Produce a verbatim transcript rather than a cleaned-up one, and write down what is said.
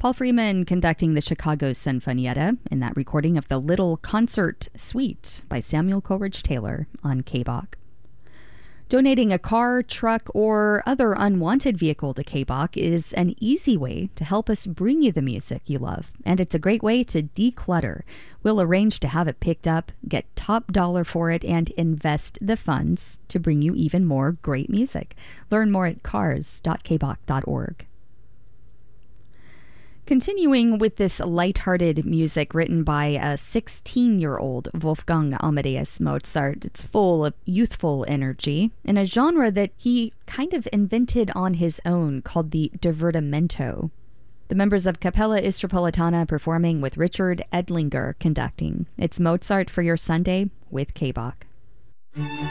Paul Freeman conducting the Chicago Sinfonietta in that recording of the Little Concert Suite by Samuel Coleridge Taylor on K B O C. Donating a car, truck, or other unwanted vehicle to K B O C is an easy way to help us bring you the music you love, and it's a great way to declutter. We'll arrange to have it picked up, get top dollar for it, and invest the funds to bring you even more great music. Learn more at cars dot k b o c dot org. Continuing with this lighthearted music written by a sixteen-year-old Wolfgang Amadeus Mozart, it's full of youthful energy in a genre that he kind of invented on his own called the divertimento. The members of Capella Istropolitana performing with Richard Edlinger conducting. It's Mozart for your Sunday with K B O C.